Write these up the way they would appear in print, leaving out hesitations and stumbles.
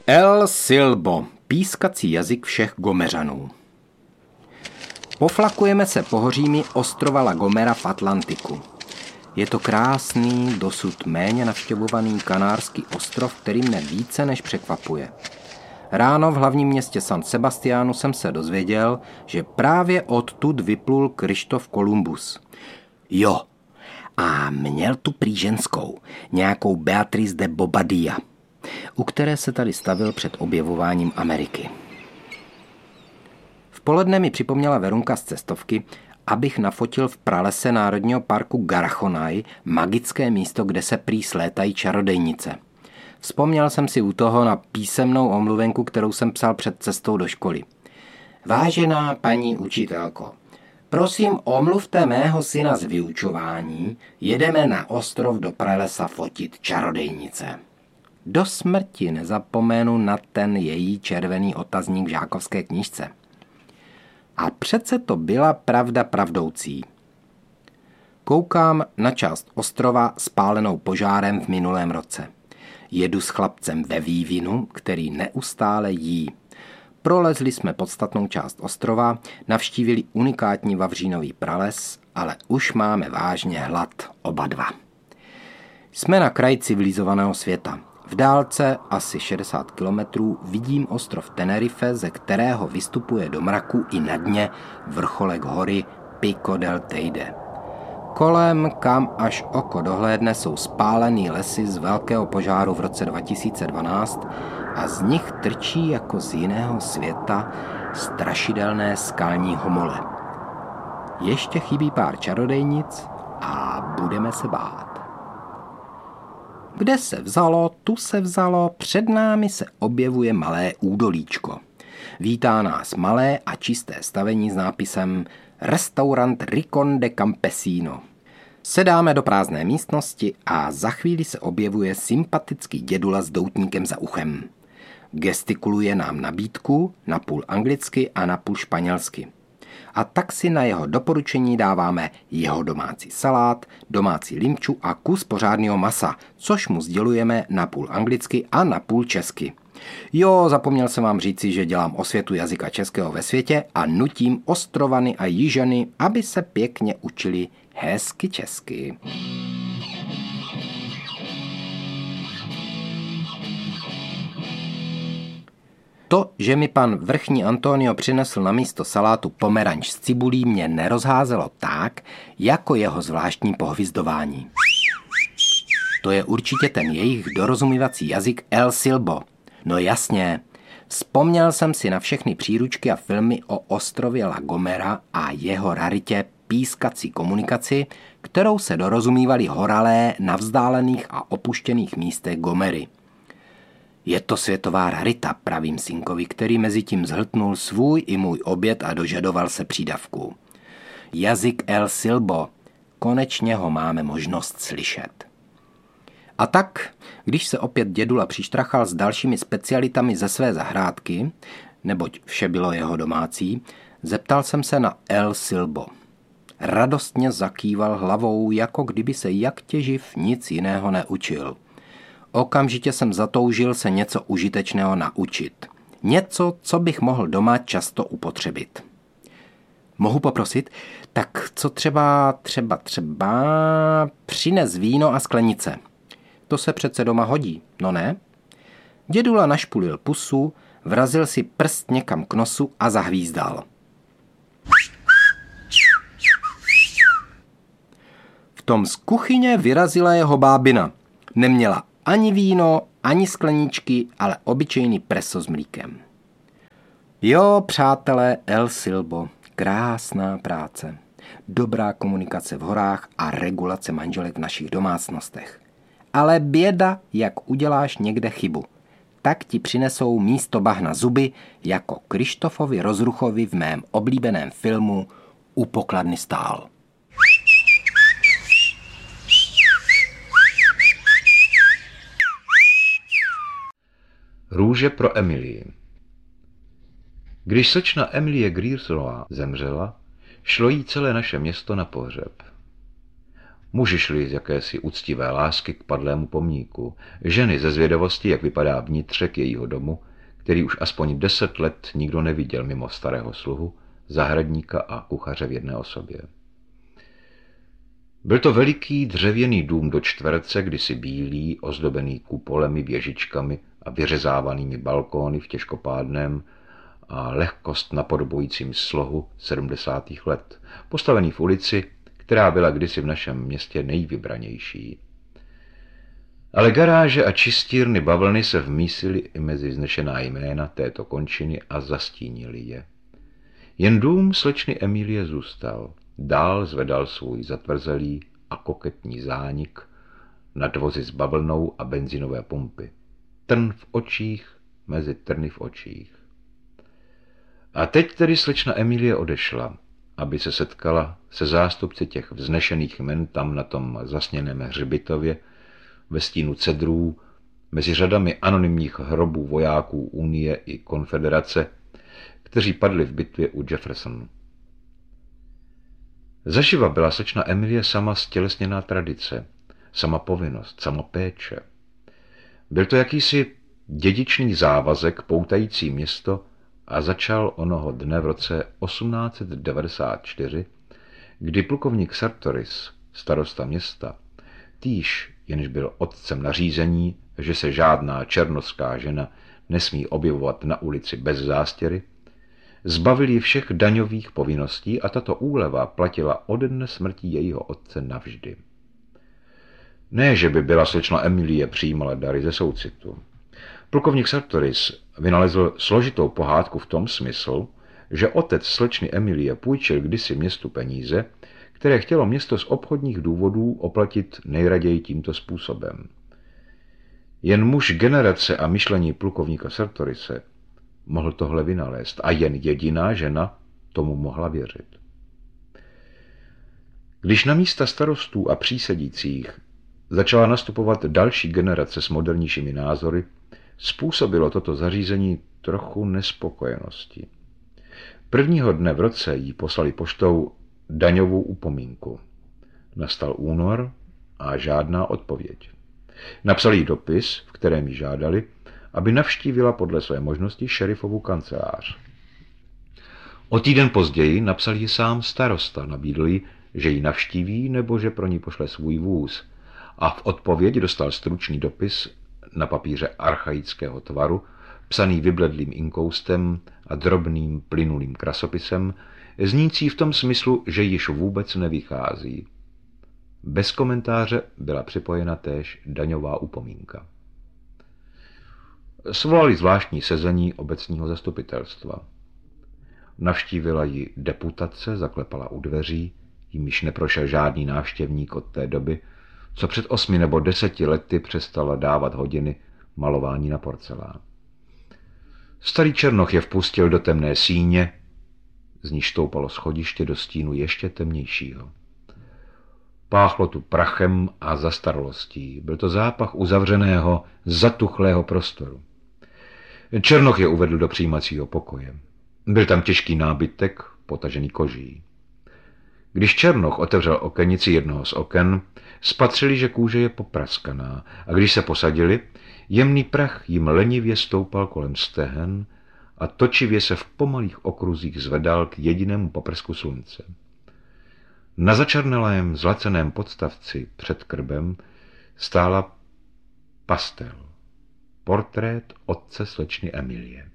El Silbo, pískací jazyk všech Gomeřanů. Poflakujeme se pohořími ostrova La Gomera v Atlantiku. Je to krásný, dosud méně navštěvovaný kanárský ostrov, který mne více než překvapuje. Ráno v hlavním městě San Sebastiánu jsem se dozvěděl, že právě odtud vyplul Kryštof Kolumbus. Jo, a měl tu prý ženskou, nějakou Beatrice de Bobadilla, u které se tady stavil před objevováním Ameriky. V poledne mi připomněla Verunka z cestovky, abych nafotil v pralese Národního parku Garachonaj magické místo, kde se prý slétají čarodejnice. Vzpomněl jsem si u toho na písemnou omluvenku, kterou jsem psal před cestou do školy. Vážená paní učitelko, prosím omluvte mého syna z vyučování, jedeme na ostrov do pralesa fotit čarodejnice. Do smrti nezapomenu na ten její červený otazník v žákovské knížce. A přece to byla pravda pravdoucí. Koukám na část ostrova spálenou požárem v minulém roce. Jedu s chlapcem ve vývinu, který neustále jí. Prolezli jsme podstatnou část ostrova, navštívili unikátní vavřínový prales, ale už máme vážně hlad oba dva. Jsme na kraji civilizovaného světa. V dálce asi 60 kilometrů vidím ostrov Tenerife, ze kterého vystupuje do mraku i na dně vrcholek hory Pico del Teide. Kolem, kam až oko dohlédne, jsou spálený lesy z velkého požáru v roce 2012 a z nich trčí jako z jiného světa strašidelné skalní homole. Ještě chybí pár čarodejnic a budeme se bát. Kde se vzalo, tu se vzalo, před námi se objevuje malé údolíčko. Vítá nás malé a čisté stavení s nápisem Restaurant Rincón de Campesino. Sedáme do prázdné místnosti a za chvíli se objevuje sympatický dědula s doutníkem za uchem. Gestikuluje nám nabídku, napůl anglicky a napůl španělsky. A tak si na jeho doporučení dáváme jeho domácí salát, domácí limču a kus pořádného masa, což mu sdělujeme napůl anglicky a napůl česky. Jo, zapomněl jsem vám říci, že dělám osvětu jazyka českého ve světě a nutím ostrovany a jižany, aby se pěkně učili hezky česky. To, že mi pan vrchní Antonio přinesl na místo salátu pomeranč s cibulí, mě nerozházelo tak, jako jeho zvláštní pohvizdování. To je určitě ten jejich dorozumívací jazyk El Silbo. No jasně, vzpomněl jsem si na všechny příručky a filmy o ostrově La Gomera a jeho raritě pískací komunikaci, kterou se dorozumívali horalé na vzdálených a opuštěných místech Gomery. Je to světová rarita, pravím synkovi, který mezi tím zhltnul svůj i můj oběd a dožadoval se přídavku. Jazyk El Silbo, konečně ho máme možnost slyšet. A tak, když se opět dědula přištrachal s dalšími specialitami ze své zahrádky, neboť vše bylo jeho domácí, zeptal jsem se na El Silbo. Radostně zakýval hlavou, jako kdyby se jak těživ nic jiného neučil. Okamžitě jsem zatoužil se něco užitečného naučit. Něco, co bych mohl doma často upotřebit. Mohu poprosit? Tak co třeba přines víno a sklenice. To se přece doma hodí, no ne? Dědula našpulil pusu, vrazil si prst někam k nosu a zahvízdal. V tom z kuchyně vyrazila jeho bábina. Neměla ani víno, ani skleničky, ale obyčejný preso s mlíkem. Jo, přátelé, El Silbo, krásná práce. Dobrá komunikace v horách a regulace manželek v našich domácnostech. Ale běda, jak uděláš někde chybu. Tak ti přinesou místo bahna zuby, jako Kryštofovi Rozruchovi v mém oblíbeném filmu U pokladny stál. Růže pro Emilii. Když slečna Emilie Griersová zemřela, šlo jí celé naše město na pohřeb. Muži šli z jakési úctivé lásky k padlému pomníku, ženy ze zvědavosti, jak vypadá vnitřek jejího domu, který už aspoň 10 let nikdo neviděl mimo starého sluhu, zahradníka a kuchaře v jedné osobě. Byl to veliký dřevěný dům do čtverce, kdysi bílý, ozdobený kupolemi, věžičkami a vyřezávanými balkóny v těžkopádném a lehkost napodobujícím slohu 70. let, postavený v ulici, která byla kdysi v našem městě nejvybranější. Ale garáže a čistírny bavlny se vmísily i mezi vznešená jména této končiny a zastínili je. Jen dům slečny Emilie zůstal. Dál zvedal svůj zatvrzelý a koketní zánik nad vozy s bavlnou a benzinové pumpy. Trn v očích mezi trny v očích. A teď tedy slečna Emilie odešla, aby se setkala se zástupci těch vznešených jmen tam na tom zasněném hřbitově ve stínu cedrů mezi řadami anonymních hrobů vojáků Unie i Konfederace, kteří padli v bitvě u Jeffersonu. Zaživa byla slečna Emilie sama stělesněná tradice, sama povinnost, sama péče. Byl to jakýsi dědičný závazek poutající město a začal onoho dne v roce 1894, kdy plukovník Sartoris, starosta města, týž jenž byl otcem nařízení, že se žádná černošská žena nesmí objevovat na ulici bez zástěry, zbavil ji všech daňových povinností a tato úleva platila ode dne smrti jejího otce navždy. Ne, že by byla slečna Emilie přijímala dary ze soucitu. Plukovník Sartoris vynalezl složitou pohádku v tom smyslu, že otec slečny Emilie půjčil kdysi městu peníze, které chtělo město z obchodních důvodů oplatit nejraději tímto způsobem. Jen muž generace a myšlení plukovníka Sartorise mohl tohle vynalézt a jen jediná žena tomu mohla věřit. Když na místa starostů a přísedících začala nastupovat další generace s modernějšími názory, způsobilo toto zařízení trochu nespokojenosti. Prvního dne v roce jí poslali poštou daňovou upomínku. Nastal únor a žádná odpověď. Napsali jí dopis, v kterém jí žádali, aby navštívila podle své možnosti šerifovu kancelář. O týden později napsal jí sám starosta, nabídl jí, že ji navštíví nebo že pro ní pošle svůj vůz, a v odpověď dostal stručný dopis na papíře archaického tvaru, psaný vybledlým inkoustem a drobným plynulým krasopisem, znící v tom smyslu, že již vůbec nevychází. Bez komentáře byla připojena též daňová upomínka. Svolali zvláštní sezení obecního zastupitelstva. Navštívila ji deputace, zaklepala u dveří, jimiž neprošel žádný návštěvník od té doby, co před 8 nebo 10 lety přestala dávat hodiny malování na porcelán. Starý černoch je vpustil do temné síně, z níž stoupalo schodiště do stínu ještě temnějšího. Páchlo tu prachem a zastaralostí. Byl to zápach uzavřeného, zatuchlého prostoru. Černoch je uvedl do přijímacího pokoje. Byl tam těžký nábytek, potažený koží. Když Černoch otevřel okenici jednoho z oken, spatřili, že kůže je popraskaná, a když se posadili, jemný prach jim lenivě stoupal kolem stehen a točivě se v pomalých okruzích zvedal k jedinému paprsku slunce. Na začernalém zlaceném podstavci před krbem stála pastel, portrét otce slečny Emilie.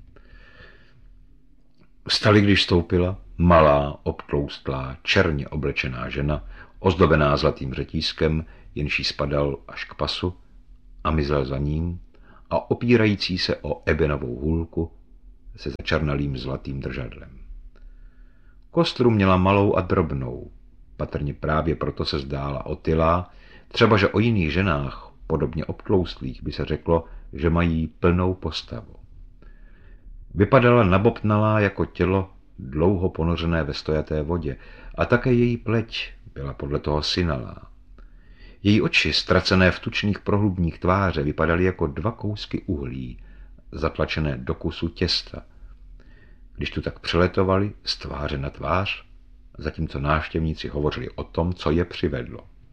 Vstali, když vstoupila, malá, obtloustlá, černě oblečená žena, ozdobená zlatým řetízkem, jenž jí spadal až k pasu, a mizel za ním, a opírající se o ebenovou hůlku se začernalým zlatým držadlem. Kostru měla malou a drobnou, patrně právě proto se zdála otylá, třeba že o jiných ženách, podobně obtloustlých, by se řeklo, že mají plnou postavu. Vypadala nabobtnalá jako tělo dlouho ponořené ve stojaté vodě a také její pleť byla podle toho synalá. Její oči, ztracené v tučných prohlubních tváře, vypadaly jako 2 kousky uhlí, zatlačené do kusu těsta. Když tu tak přeletovali z tváře na tvář, zatímco návštěvníci hovořili o tom, co je přivedlo.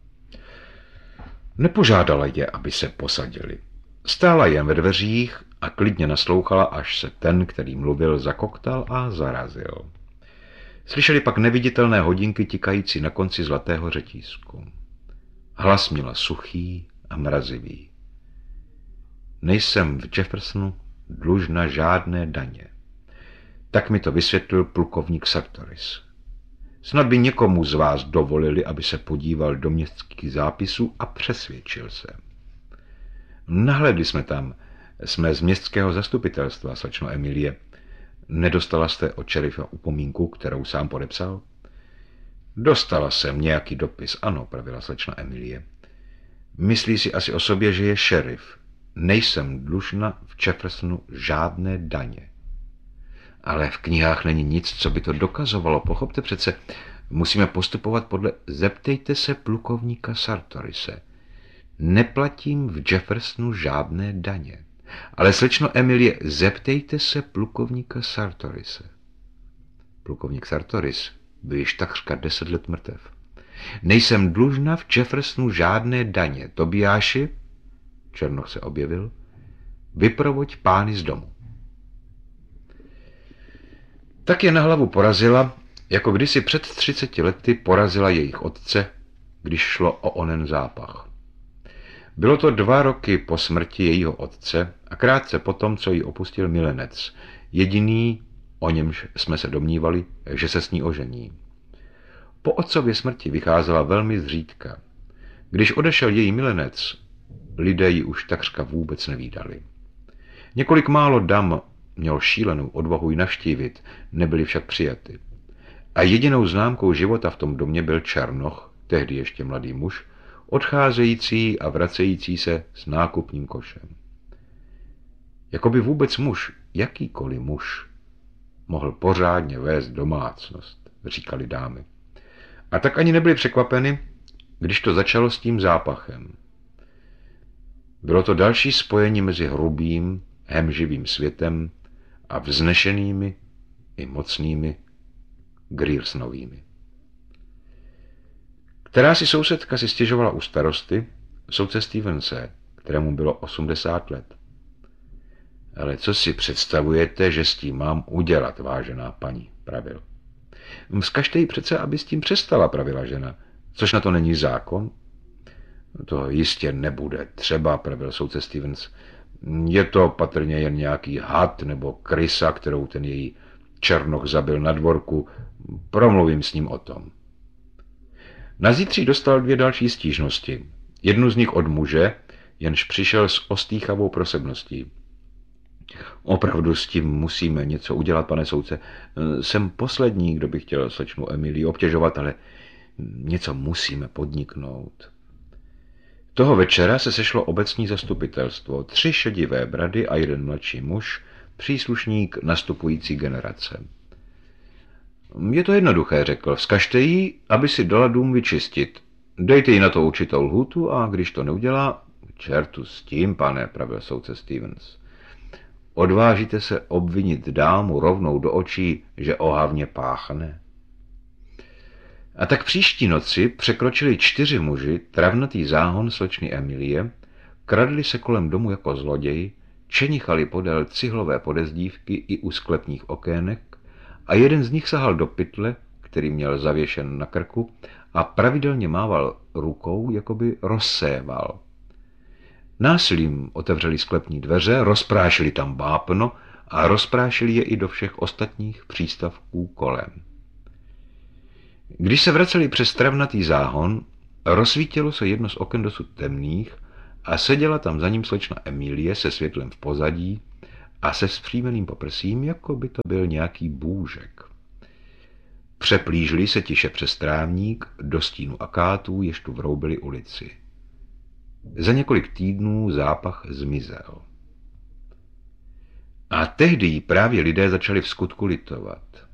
Nepožádala je, aby se posadili. Stála jen ve dveřích a klidně naslouchala, až se ten, který mluvil, zakoktal a zarazil. Slyšeli pak neviditelné hodinky tikající na konci zlatého řetízku. Hlas měla suchý a mrazivý. Nejsem v Jeffersonu dlužna žádné daně. Tak mi to vysvětlil plukovník Sartoris. Snad by někomu z vás dovolili, aby se podíval do městských zápisů a přesvědčil se. Nahlédli jsme tam. Jsme z městského zastupitelstva, slečno Emilie. Nedostala jste od šerifa upomínku, kterou sám podepsal? Dostala jsem nějaký dopis, ano, pravila slečna Emilie. Myslí si asi o sobě, že je šerif. Nejsem dlužna v Jeffersonu žádné daně. Ale v knihách není nic, co by to dokazovalo. Pochopte přece, musíme postupovat podle zeptejte se plukovníka Sartorise. Neplatím v Jeffersonu žádné daně. Ale slečno Emilie, zeptejte se plukovníka Sartorise. Plukovník Sartoris byl již takřka 10 let mrtev. Nejsem dlužna v Jeffersonu žádné daně. Tobiáši, Černoch se objevil, vyprovoď pány z domu. Tak je na hlavu porazila, jako kdysi před 30 lety porazila jejich otce, když šlo o onen zápach. Bylo to 2 roky po smrti jejího otce a krátce potom, co ji opustil milenec, jediný, o němž jsme se domnívali, že se s ní ožení. Po otcově smrti vycházela velmi zřídka. Když odešel její milenec, lidé ji už takřka vůbec nevídali. Několik málo dam měl šílenou odvahu ji navštívit, nebyli však přijaty. A jedinou známkou života v tom domě byl Černoch, tehdy ještě mladý muž, odcházející a vracející se s nákupním košem. Jakoby vůbec muž, jakýkoliv muž, mohl pořádně vést domácnost, říkali dámy. A tak ani nebyli překvapeny, když to začalo s tím zápachem. Bylo to další spojení mezi hrubým, hemživým světem a vznešenými i mocnými Griersonovými. Která si sousedka si stěžovala u starosty, soudce Stevense, kterému bylo 80 let. Ale co si představujete, že s tím mám udělat, vážená paní, pravil. Vzkažte jí přece, aby s tím přestala, pravila žena. Což na to není zákon? To jistě nebude třeba, pravil soudce Stevens. Je to patrně jen nějaký had nebo krysa, kterou ten její Černoch zabil na dvorku. Promluvím s ním o tom. Nazítří dostal 2 další stížnosti. Jednu z nich od muže, jenž přišel s ostýchavou prosebností. Opravdu s tím musíme něco udělat, pane soudce. Jsem poslední, kdo by chtěl slečnu Emilii obtěžovat, ale něco musíme podniknout. Toho večera se sešlo obecní zastupitelstvo, 3 šedivé brady a 1 mladší muž, příslušník nastupující generace. Je to jednoduché, řekl. Vzkažte jí, aby si dala dům vyčistit. Dejte jí na to určitou lhůtu a když to neudělá, čertu s tím, pane, pravil soudce Stevens. Odvážíte se obvinit dámu rovnou do očí, že ohavně páchne? A tak příští noci překročili 4 muži travnatý záhon slečny Emilie, kradli se kolem domu jako zloději, čenichali podél cihlové podezdívky i u sklepních okének a jeden z nich sahal do pytle, který měl zavěšen na krku a pravidelně mával rukou, jakoby rozséval. Násilím otevřeli sklepní dveře, rozprášili tam vápno a rozprášili je i do všech ostatních přístavků kolem. Když se vraceli přes travnatý záhon, rozsvítilo se jedno z oken dosud temných a seděla tam za ním slečna Emilie se světlem v pozadí a se vzpřímeným poprsím, jako by to byl nějaký bůžek. Přeplížili se tiše přes trávník do stínu akátů, jež tu vroubili ulici. Za několik týdnů zápach zmizel. A tehdy právě lidé začali v skutku litovat.